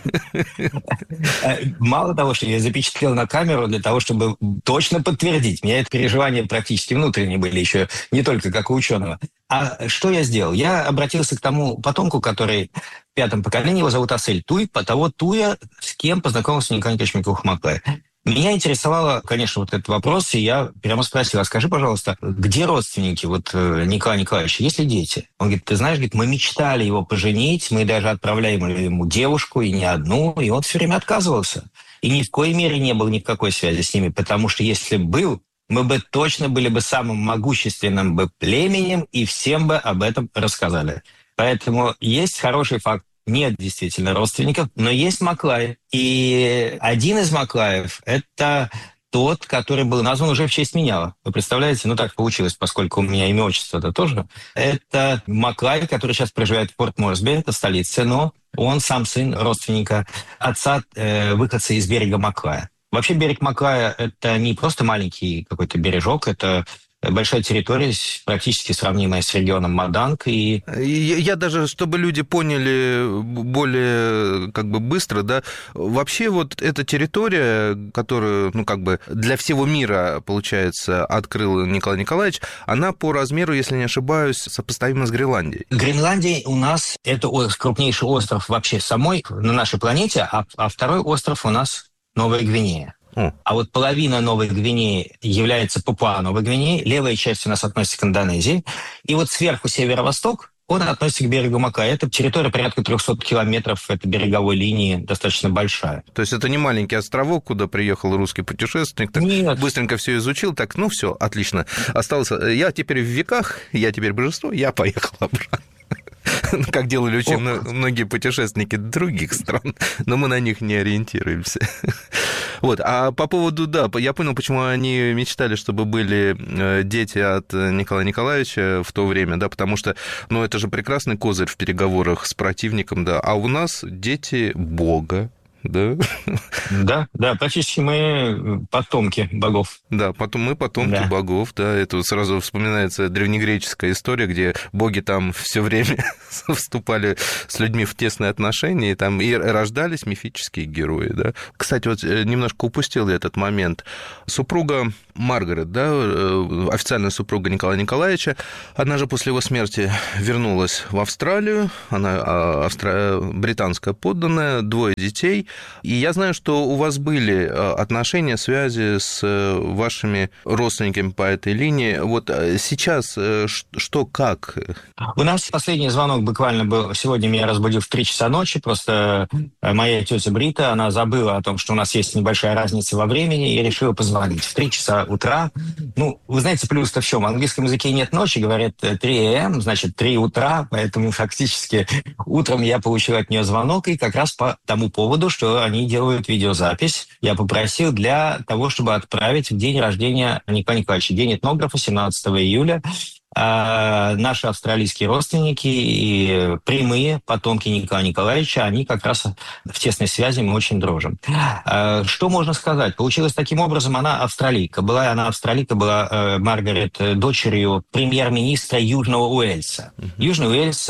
M: Мало того, что я запечатлел на камеру для того, чтобы точно подтвердить. У меня это переживания практически внутренние были еще, не только как у ученого. А что я сделал? Я обратился к тому потомку, который в пятом поколении, его зовут Асель Туй, по того Туя, с кем познакомился Николай Николаевич Миклуха-Маклай. Меня интересовало, конечно, вот этот вопрос, и я прямо спросил, а скажи, пожалуйста, где родственники вот Николая Николаевича, есть ли дети? Он говорит, ты знаешь, говорит, мы мечтали его поженить, мы даже отправляли ему девушку, и не одну, и он все время отказывался. И ни в коей мере не было никакой связи с ними, потому что если был, мы бы точно были бы самым могущественным бы племенем, и всем бы об этом рассказали. Поэтому есть хороший факт. Нет действительно родственников, но есть Маклай. И один из Маклаев – это тот, который был назван уже в честь меня. Вы представляете? Ну, так получилось, поскольку у меня имя, отчество-то тоже. Это Маклай, который сейчас проживает в Порт-Морсби, это столица, но он сам сын родственника отца, э, выходца из берега Маклая. Вообще берег Маклая – это не просто маленький какой-то бережок, это большая территория, практически сравнимая с регионом Маданг. И...
I: Я, я даже, чтобы люди поняли более как бы быстро, да, вообще вот эта территория, которую, ну, как бы для всего мира, получается, открыл Николай Николаевич, она по размеру, если не ошибаюсь, сопоставима с Гренландией.
M: Гренландия у нас это крупнейший остров вообще самой на нашей планете, а, а второй остров у нас Новая Гвинея. А вот половина Новой Гвинеи является Папуа-Новой Гвинеей, левая часть у нас относится к Индонезии. И вот сверху северо-восток, он относится к берегу Маклая. Это территория порядка трехсот километров, это береговой линии, достаточно большая.
I: То есть это не маленький островок, куда приехал русский путешественник, так Нет. быстренько все изучил, так, ну все, отлично. Остался, я теперь в веках, я теперь божество, я поехал обратно. Как делали очень многие путешественники других стран, но мы на них не ориентируемся. Вот. А по поводу, да, я понял, почему они мечтали, чтобы были дети от Николая Николаевича в то время, да, потому что, ну, это же прекрасный козырь в переговорах с противником, да, а у нас дети Бога, да?
M: Да, да, практически мы потомки богов.
I: Да, потом мы потомки да. богов, да, это вот сразу вспоминается древнегреческая история, где боги там все время вступали с людьми в тесные отношения, и там и рождались мифические герои, да. Кстати, вот немножко упустил я этот момент. Супруга Маргарет, да, официальная супруга Николая Николаевича, она же после его смерти вернулась в Австралию, она австро... британская подданная, двое детей, и я знаю, что у вас были отношения, связи с вашими родственниками по этой линии. Вот сейчас что, как?
M: У нас последний звонок буквально был, сегодня меня разбудил в три часа ночи, просто моя тетя Брита, она забыла о том, что у нас есть небольшая разница во времени, и решила позвонить в три часа утра. Ну, вы знаете, плюс-то в чем? В английском языке нет ночи, говорят три эй эм, значит, три утра, поэтому фактически утром я получил от нее звонок, и как раз по тому поводу, что они делают видеозапись, я попросил для того, чтобы отправить в день рождения Николая Николаевича, день этнографа, семнадцатого июля, наши австралийские родственники и прямые потомки Николая Николаевича, они как раз в тесной связи, мы очень дружим. Что можно сказать? Получилось таким образом, она австралийка. Была она австралийка, была Маргарет дочерью премьер-министра Южного Уэльса. Uh-huh. Южный Уэльс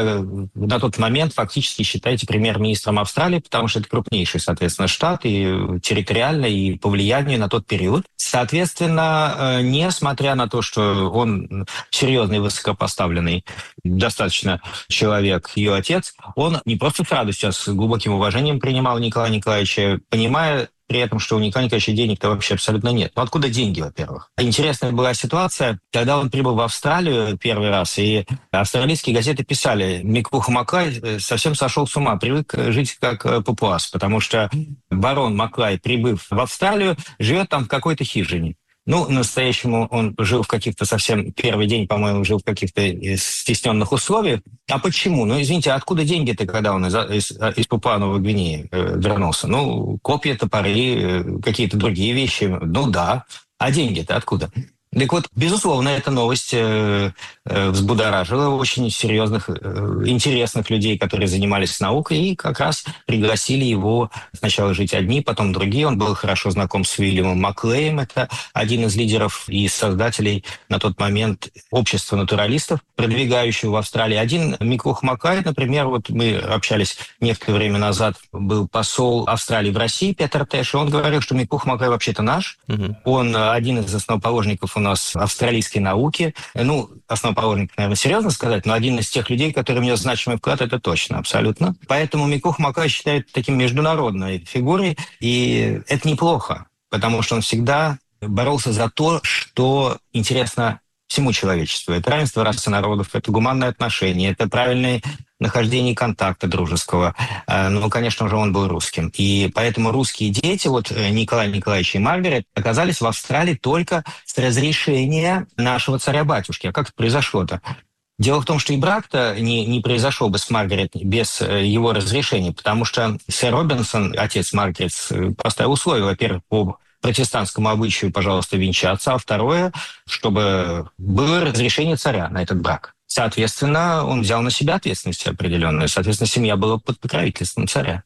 M: на тот момент фактически считается премьер-министром Австралии, потому что это крупнейший, соответственно, штат и территориально, и по влиянию на тот период. Соответственно, несмотря на то, что он серьезный, высокопоставленный, достаточно человек, ее отец, он не просто с радостью, а с глубоким уважением принимал Николая Николаевича, понимая при этом, что у Николая Николаевича денег-то вообще абсолютно нет. Ну, откуда деньги, во-первых? Интересная была ситуация, когда он прибыл в Австралию первый раз, и австралийские газеты писали, Микуха Маклай совсем сошел с ума, привык жить как папуас, потому что барон Маклай, прибыв в Австралию, живет там в какой-то хижине. Ну, по-настоящему он жил в каких-то совсем... Первый день, по-моему, жил в каких-то стесненных условиях. А почему? Ну, извините, а откуда деньги-то, когда он из, из, из Папуа-Новой Гвинеи э, вернулся? Ну, копья, топоры, э, какие-то другие вещи. Ну, да. А деньги-то откуда? Так вот, безусловно, эта новость э, э, взбудоражила очень серьезных, э, интересных людей, которые занимались наукой, и как раз пригласили его сначала жить одни, потом другие. Он был хорошо знаком с Уильямом Маклеем, это один из лидеров и создателей на тот момент общества натуралистов, продвигающего в Австралии. Один Микуха Маклай, например, вот мы общались некоторое время назад, был посол Австралии в России, Петер Тэш, и он говорил, что Микуха Маклай вообще-то наш. Угу. Он один из основоположников у нас австралийской науки. Ну, основоположник, наверное, серьезно сказать, но один из тех людей, который внес значимый вклад, это точно, абсолютно. Поэтому Микуха Маклай считают таким международной фигурой, и это неплохо, потому что он всегда боролся за то, что интересно всему человечеству. Это равенство рас и народов, это гуманное отношение, это правильное нахождение контакта дружеского. Ну, конечно же, он был русским. И поэтому русские дети, вот Николай Николаевич и Маргарет, оказались в Австралии только с разрешения нашего царя-батюшки. А как это произошло-то? Дело в том, что и брак-то не, не произошел бы с Маргарет без его разрешения, потому что сэр Робинсон, отец Маргарет, поставил условия, во-первых, по протестантскому обычаю, пожалуйста, венчаться, а второе, чтобы было разрешение царя на этот брак. Соответственно, он взял на себя ответственность определенную. Соответственно, семья была под покровительством царя.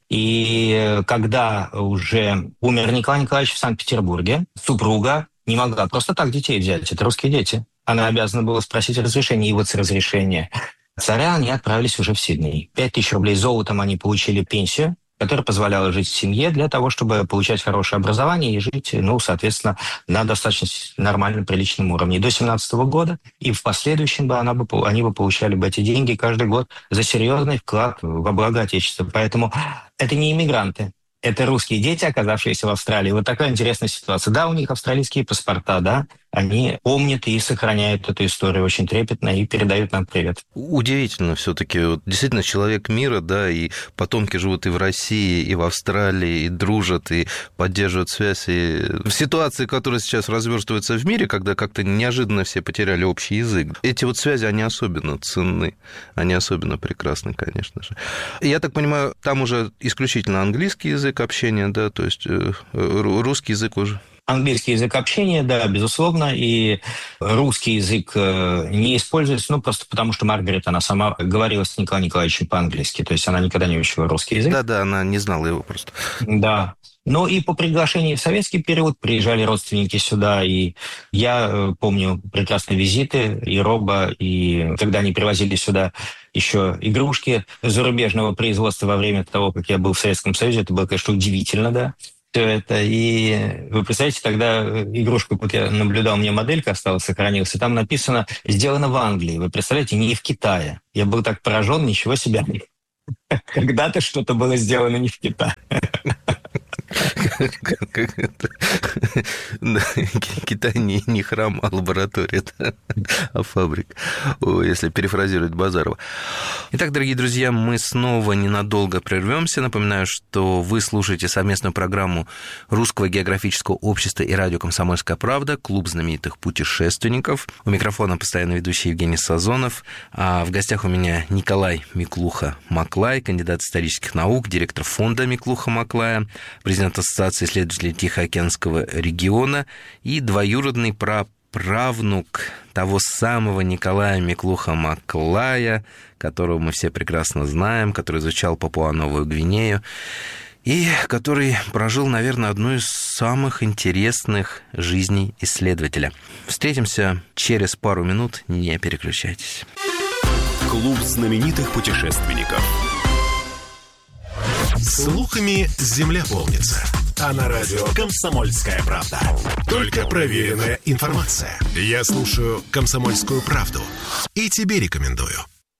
M: И когда уже умер Николай Николаевич в Санкт-Петербурге, супруга не могла просто так детей взять. Это русские дети. Она обязана была спросить разрешение, и вот с разрешения царя они отправились уже в Сидней. Пять тысяч рублей золотом они получили пенсию, которая позволяла жить в семье для того, чтобы получать хорошее образование и жить, ну, соответственно, на достаточно нормальном, приличном уровне. До семнадцатого года, и в последующем бы, она бы они бы получали бы эти деньги каждый год за серьезный вклад во благо Отечества. Поэтому это не иммигранты. Это русские дети, оказавшиеся в Австралии. Вот такая интересная ситуация. Да, у них австралийские паспорта, да, они помнят и сохраняют эту историю очень трепетно и передают нам привет.
I: Удивительно все-таки. Вот, действительно, человек мира, да, и потомки живут и в России, и в Австралии, и дружат, и поддерживают связь. И в ситуации, которая сейчас разверстывается в мире, когда как-то неожиданно все потеряли общий язык, эти вот связи, они особенно ценны, они особенно прекрасны, конечно же. Я так понимаю, там уже исключительно английский язык общения, да, то есть русский язык уже...
M: Английский язык общения, да, безусловно, и русский язык не используется, ну, просто потому что Маргарет, она сама говорила с Николаем Николаевичем по-английски, то есть она никогда не учила русский язык.
I: Да-да, она не знала его просто.
M: Да. Ну и по приглашению в советский период приезжали родственники сюда, и я помню прекрасные визиты и Роба, и когда они привозили сюда еще игрушки зарубежного производства во время того, как я был в Советском Союзе, это было, конечно, удивительно, да. Все это. И вы представляете, тогда игрушку, вот я наблюдал, у меня моделька осталась, сохранилась, и там написано «Сделано в Англии». Вы представляете, не в Китае. Я был так поражен, ничего себе. Когда-то что-то было сделано не в Китае.
I: Китай не, не храм, а лаборатория, да? А фабрика, если перефразировать Базарова. Итак, дорогие друзья, мы снова ненадолго прервемся. Напоминаю, что вы слушаете совместную программу Русского географического общества и радио «Комсомольская правда», клуб знаменитых путешественников. У микрофона постоянно ведущий Евгений Сазонов. А в гостях у меня Николай Миклуха-Маклай, кандидат исторических наук, директор фонда Миклуха-Маклая, президент Ассоциации исследователей Тихоокеанского региона и двоюродный праправнук того самого Николая Миклуха-Маклая, которого мы все прекрасно знаем, который изучал Папуа-Новую Гвинею и который прожил, наверное, одну из самых интересных жизней исследователя. Встретимся через пару минут, не переключайтесь.
L: Клуб знаменитых путешественников. Слухами земля полнится. А на радио «Комсомольская правда» только проверенная информация. Я слушаю «Комсомольскую правду» и тебе рекомендую.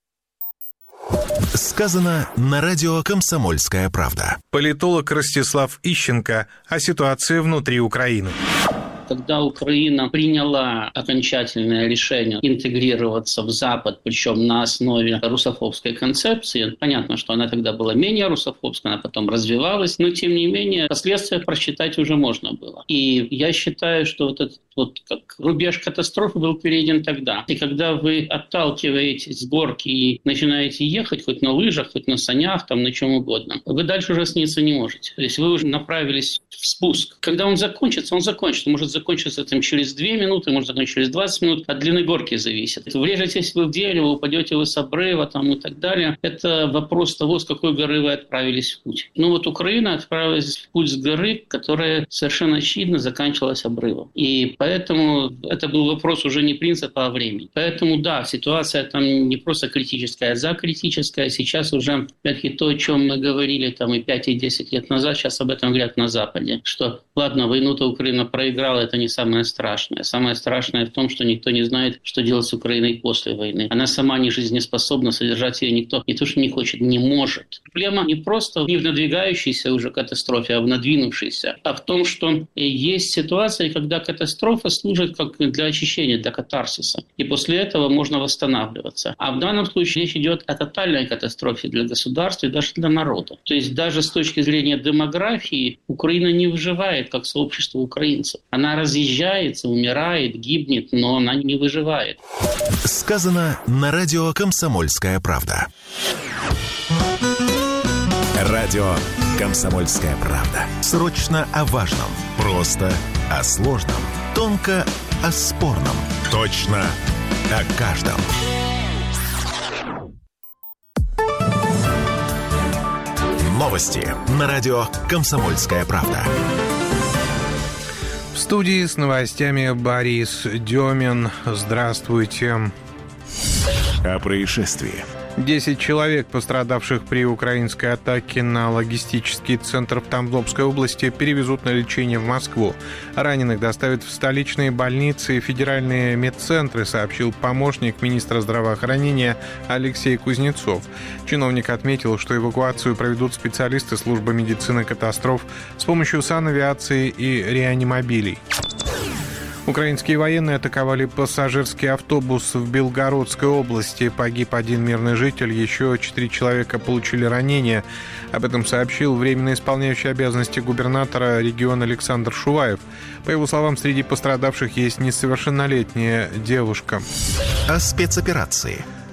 L: Сказано на радио «Комсомольская правда».
J: Политолог Ростислав Ищенко о ситуации внутри Украины.
R: Когда Украина приняла окончательное решение интегрироваться в Запад, причем на основе русофобской концепции, понятно, что она тогда была менее русофобской, она потом развивалась, но тем не менее последствия просчитать уже можно было. И я считаю, что вот этот вот как рубеж катастрофы был перейден тогда. И когда вы отталкиваетесь с горки и начинаете ехать хоть на лыжах, хоть на санях, там на чем угодно, вы дальше уже сниться не можете. То есть вы уже направились в спуск. Когда он закончится, он закончится. Может закончиться там через две минуты, может закончиться через двадцать минут. От длины горки зависит. Врежетесь вы в дерево, упадете вы с обрыва там, и так далее. Это вопрос того, с какой горы вы отправились в путь. Ну вот Украина отправилась в путь с горы, которая совершенно очевидно заканчивалась обрывом. И поэтому это был вопрос уже не принципа, а времени. Поэтому да, ситуация там не просто критическая, а закритическая. Сейчас уже, опять-таки, то, о чем мы говорили там и пять, и десять лет назад, сейчас об этом говорят на Западе. Что, ладно, войну-то Украина проиграла, это не самое страшное. Самое страшное в том, что никто не знает, что делать с Украиной после войны. Она сама не жизнеспособна, содержать ее никто не то, что не хочет, не может. Проблема не просто не в надвигающейся уже катастрофе, а в надвинувшейся, а в том, что есть ситуации, когда катастрофа служит как для очищения, для катарсиса. И после этого можно восстанавливаться. А в данном случае речь идет о тотальной катастрофе для государства и даже для народа. То есть даже с точки зрения демографии Украина не выживает как сообщество украинцев. Она разъезжается, умирает, гибнет, но она не выживает.
L: Сказано на радио «Комсомольская правда». Радио «Комсомольская правда». Срочно о важном. Просто о сложном. Тонко о спорном. Точно о каждом. Новости на радио «Комсомольская правда».
J: В студии с новостями Борис Демин. Здравствуйте.
L: О происшествии.
J: Десять человек, пострадавших при украинской атаке на логистический центр в Тамбовской области, перевезут на лечение в Москву. Раненых доставят в столичные больницы и федеральные медцентры, сообщил помощник министра здравоохранения Алексей Кузнецов. Чиновник отметил, что эвакуацию проведут специалисты службы медицины катастроф с помощью санавиации и реанимобилей. Украинские военные атаковали пассажирский автобус в Белгородской области. Погиб один мирный житель, еще четыре человека получили ранения. Об этом сообщил временно исполняющий обязанности губернатора региона Александр Шуваев. По его словам, среди пострадавших есть несовершеннолетняя девушка.
L: О спецоперации.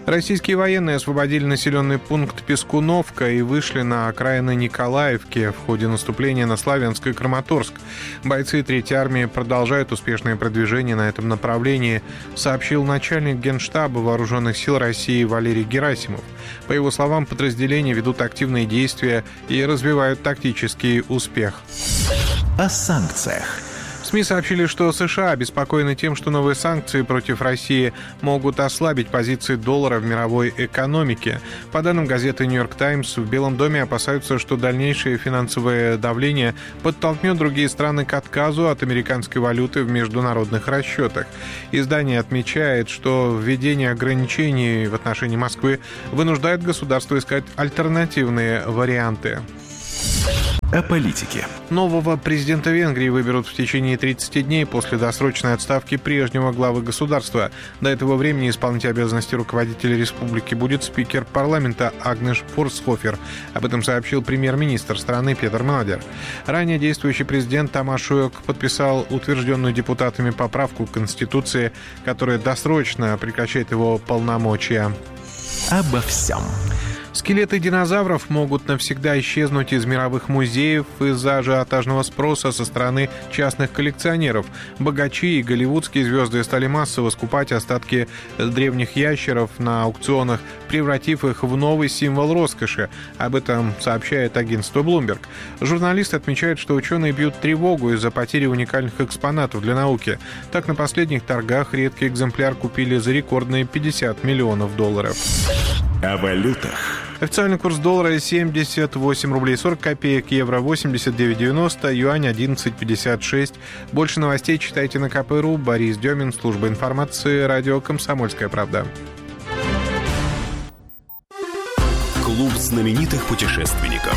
J: Российские военные освободили населенный пункт Пескуновка и вышли на окраины Николаевки в ходе наступления на Славянск и Краматорск. Бойцы третьей армии продолжают успешное продвижение на этом направлении, сообщил начальник Генштаба Вооруженных сил России Валерий Герасимов. По его словам, подразделения ведут активные действия и развивают тактический успех.
L: О санкциях.
J: СМИ сообщили, что США обеспокоены тем, что новые санкции против России могут ослабить позиции доллара в мировой экономике. По данным газеты «Нью-Йорк Таймс», в Белом доме опасаются, что дальнейшее финансовое давление подтолкнет другие страны к отказу от американской валюты в международных расчетах. Издание отмечает, что введение ограничений в отношении Москвы вынуждает государство искать альтернативные варианты.
L: О политике.
J: Нового президента Венгрии выберут в течение тридцати дней после досрочной отставки прежнего главы государства. До этого времени исполнять обязанности руководителя республики будет спикер парламента Агнеш Форсхофер. Об этом сообщил премьер-министр страны Петер Младер. Ранее действующий президент Тамаш Уек подписал утвержденную депутатами поправку к Конституции, которая досрочно прекращает его полномочия.
L: Обо всем.
J: Скелеты динозавров могут навсегда исчезнуть из мировых музеев из-за ажиотажного спроса со стороны частных коллекционеров. Богачи и голливудские звезды стали массово скупать остатки древних ящеров на аукционах, превратив их в новый символ роскоши. Об этом сообщает агентство Bloomberg. Журналисты отмечают, что ученые бьют тревогу из-за потери уникальных экспонатов для науки. Так, на последних торгах редкий экземпляр купили за рекордные пятьдесят миллионов долларов.
L: О валютах.
J: Официальный курс доллара семьдесят восемь рублей сорок копеек, евро восемьдесят девять девяносто, юань одиннадцать пятьдесят шесть. Больше новостей читайте на ка пэ точка ру. Борис Демин, служба информации, радио «Комсомольская правда».
L: Клуб знаменитых путешественников.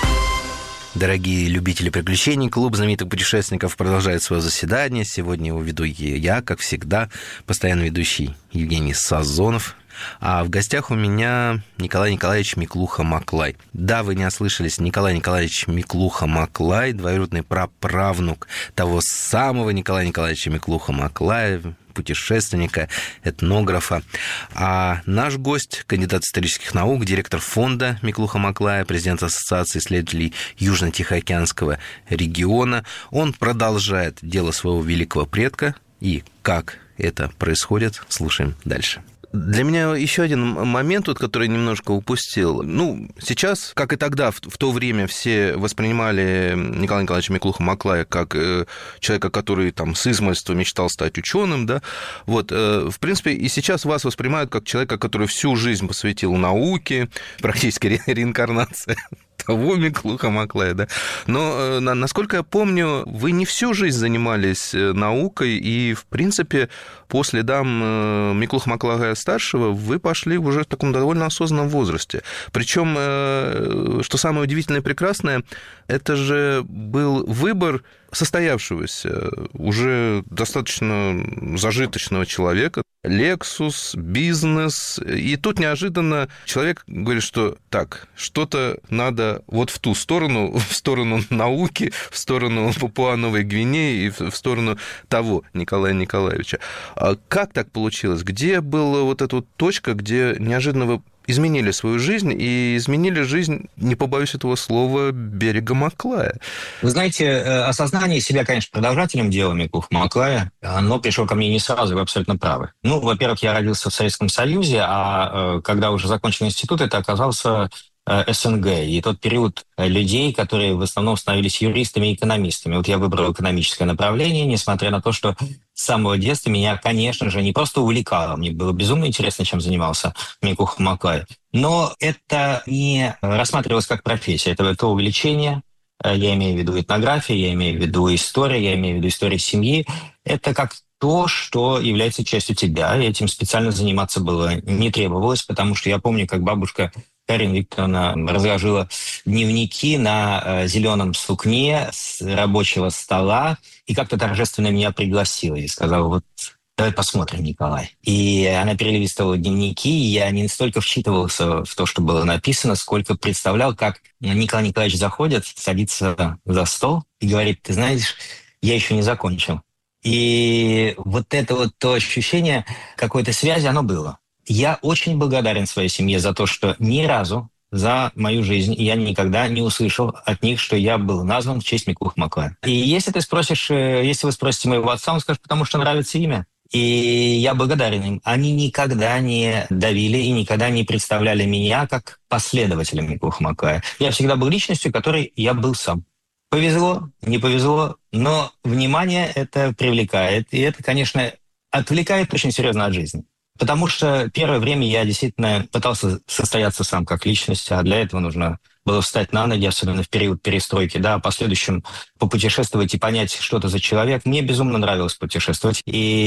I: Дорогие любители приключений, клуб знаменитых путешественников продолжает свое заседание. Сегодня его веду я, как всегда, постоянно ведущий Евгений Сазонов. А в гостях у меня Николай Николаевич Миклуха-Маклай. Да, вы не ослышались, Николай Николаевич Миклуха-Маклай, двоюродный праправнук того самого Николая Николаевича Миклуха-Маклая, путешественника, этнографа. А наш гость, кандидат исторических наук, директор фонда Миклуха-Маклая, президент Ассоциации исследователей Южно-Тихоокеанского региона, он продолжает дело своего великого предка. И как это происходит, слушаем дальше. Для меня еще один момент, вот, который я немножко упустил. Ну, сейчас, как и тогда, в, в то время все воспринимали Николая Николаевича Миклуха-Маклая как э, человека, который там с измольства мечтал стать ученым, да. Вот, э, в принципе, и сейчас вас воспринимают как человека, который всю жизнь посвятил науке, практически ре- реинкарнация того Миклуха-Маклая, да. Но, насколько я помню, вы не всю жизнь занимались наукой, и, в принципе, по следам Миклуха-Маклая-старшего вы пошли уже в таком довольно осознанном возрасте. Причем, что самое удивительное и прекрасное, это же был выбор состоявшегося, уже достаточно зажиточного человека. Lexus, бизнес. И тут неожиданно человек говорит, что так, что-то надо вот в ту сторону, в сторону науки, в сторону Папуа-Новой Гвинеи и в сторону того Николая Николаевича. А как так получилось? Где была вот эта вот точка, где неожиданно вы изменили свою жизнь и изменили жизнь, не побоюсь этого слова, берега Маклая?
M: Вы знаете, осознание себя, конечно, продолжателем дела Миклуха-Маклая, оно пришло ко мне не сразу, вы абсолютно правы. Ну, во-первых, я родился в Советском Союзе, а когда уже закончил институт, это оказался эс эн гэ, и тот период людей, которые в основном становились юристами и экономистами. Вот я выбрал экономическое направление, несмотря на то, что с самого детства меня, конечно же, не просто увлекало, мне было безумно интересно, чем занимался Миклуха-Маклай, но это не рассматривалось как профессия, это, это увлечение, я имею в виду этнографию, я имею в виду историю, я имею в виду историю семьи, это как то, что является частью тебя, и этим специально заниматься было не требовалось, потому что я помню, как бабушка Карина Викторовна разложила дневники на э, зеленом сукне с рабочего стола и как-то торжественно меня пригласила и сказала, вот давай посмотрим, Николай. И она перелистывала дневники, и я не столько вчитывался в то, что было написано, сколько представлял, как Николай Николаевич заходит, садится за стол и говорит, ты знаешь, я еще не закончил. И вот это вот то ощущение какой-то связи, оно было. Я очень благодарен своей семье за то, что ни разу за мою жизнь я никогда не услышал от них, что я был назван в честь Миклуха Маклая. И если ты спросишь, если вы спросите моего отца, он скажет, потому что нравится имя. И я благодарен им. Они никогда не давили и никогда не представляли меня как последователя Миклуха Маклая. Я всегда был личностью, которой я был сам. Повезло, не повезло, но внимание это привлекает. И это, конечно, отвлекает очень серьезно от жизни. Потому что первое время я действительно пытался состояться сам как личность, а для этого нужно было встать на ноги, особенно в период перестройки, да, а в последующем попутешествовать и понять, что это за человек. Мне безумно нравилось путешествовать.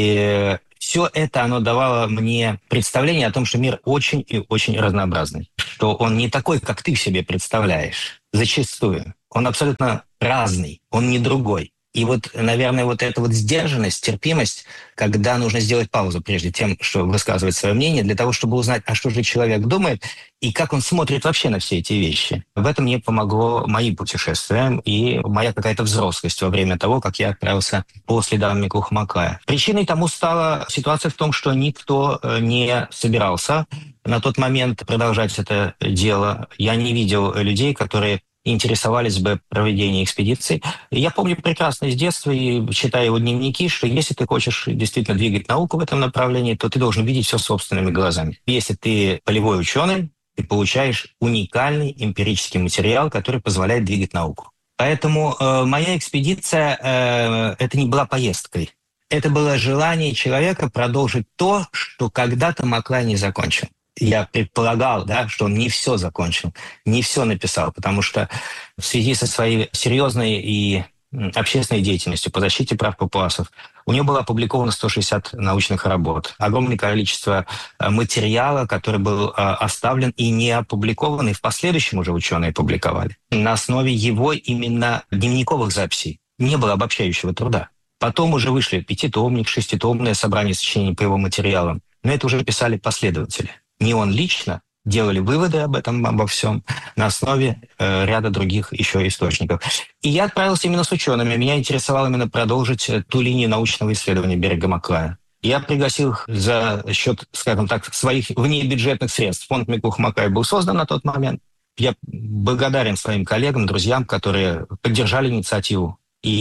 M: И все это, оно давало мне представление о том, что мир очень и очень разнообразный. Что он не такой, как ты себе представляешь, зачастую. Он абсолютно разный, он не другой. И вот, наверное, вот эта вот сдержанность, терпимость, когда нужно сделать паузу прежде тем, чтобы высказывать свое мнение, для того, чтобы узнать, а что же человек думает и как он смотрит вообще на все эти вещи. В этом мне помогло мои путешествия и моя какая-то взрослость во время того, как я отправился по следам Миклуха Маклая. Причиной тому стала ситуация в том, что никто не собирался на тот момент продолжать это дело. Я не видел людей, которые интересовались бы проведением экспедиций. Я помню прекрасно из детства, и читая его дневники, что если ты хочешь действительно двигать науку в этом направлении, то ты должен видеть все собственными глазами. Если ты полевой ученый, ты получаешь уникальный эмпирический материал, который позволяет двигать науку. Поэтому э, моя экспедиция э, это не была поездкой. Это было желание человека продолжить то, что когда-то Маклай не закончил. Я предполагал, да, что он не все закончил, не все написал, потому что в связи со своей серьезной и общественной деятельностью по защите прав папуасов у него было опубликовано сто шестьдесят научных работ, огромное количество материала, который был оставлен и не опубликован, и в последующем уже ученые публиковали. На основе его именно дневниковых записей не было обобщающего труда. Потом уже вышли пятитомник, шеститомное собрание сочинений по его материалам, но это уже писали последователи. Не он лично, делали выводы об этом, обо всем на основе э, ряда других еще источников. И я отправился именно с учеными. Меня интересовало именно продолжить ту линию научного исследования берега Маклая. Я пригласил их за счет, скажем так, своих внебюджетных средств. Фонд Миклуха Маклая был создан на тот момент. Я благодарен своим коллегам, друзьям, которые поддержали инициативу.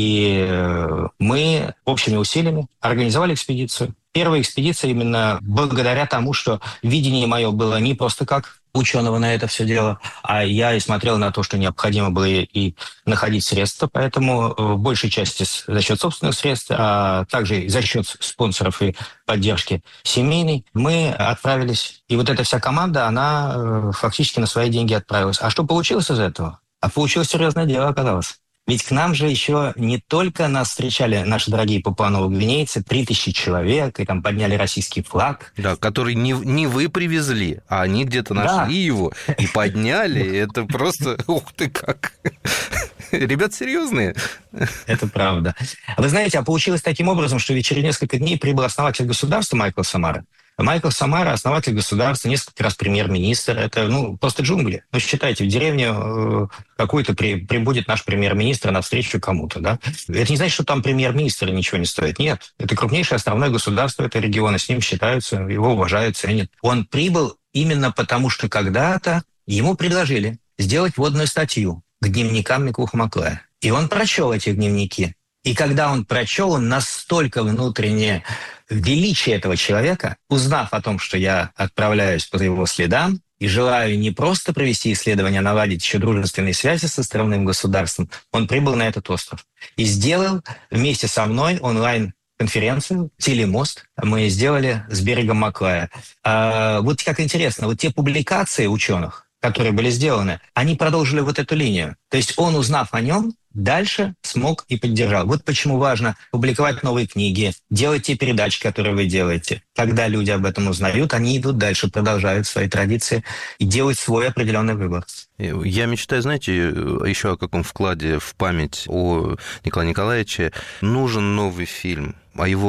M: И мы общими усилиями организовали экспедицию. Первая экспедиция именно благодаря тому, что видение мое было не просто как ученого на это все дело, а я и смотрел на то, что необходимо было и находить средства. Поэтому в большей части за счет собственных средств, а также за счет спонсоров и поддержки семейной, мы отправились. И вот эта вся команда, она фактически на свои деньги отправилась. А что получилось из этого? А получилось серьезное дело, оказалось. Ведь к нам же еще не только нас встречали наши дорогие папуа-новогвинейцы, три тысячи человек, и там подняли российский флаг.
I: Да, который не, не вы привезли, а они где-то нашли да. его и подняли. Это просто, ух ты как. Ребята серьезные.
M: Это правда. Вы знаете, а получилось таким образом, что ведь через несколько дней прибыл основатель государства Майкл Самара. Майкл Самара, основатель государства, несколько раз премьер-министр. Это, ну, просто джунгли. Ну, считайте, в деревню э, какой-то при, прибудет наш премьер-министр навстречу кому-то, да? Это не значит, что там премьер-министр ничего не стоит. Нет. Это крупнейшее островное государство этого региона. С ним считаются, его уважают, ценят. Он прибыл именно потому, что когда-то ему предложили сделать вводную статью к дневникам Миклуха Маклая. И он прочел эти дневники. И когда он прочел, он настолько внутренне величие этого человека, узнав о том, что я отправляюсь по его следам и желаю не просто провести исследование, а наладить еще дружественные связи с островным государством, он прибыл на этот остров и сделал вместе со мной онлайн-конференцию «Телемост» мы сделали с берегом Маклая. А вот как интересно, вот те публикации ученых, которые были сделаны, они продолжили вот эту линию. То есть он, узнав о нем, дальше смог и поддержал. Вот почему важно публиковать новые книги, делать те передачи, которые вы делаете. Когда люди об этом узнают, они идут дальше, продолжают свои традиции и делают свой определенный выбор.
I: Я мечтаю, знаете, еще о каком вкладе в память о Николае Николаевиче. Нужен новый фильм о его